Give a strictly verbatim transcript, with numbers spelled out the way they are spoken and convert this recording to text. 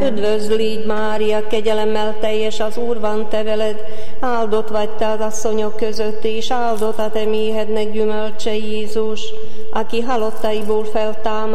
Üdvözl így, Mária, kegyelemmel teljes, az Úr van te veled, áldott vagy te az asszonyok között, és áldott a te méhednek gyümölcse Jézus, aki halottaiból feltámadt,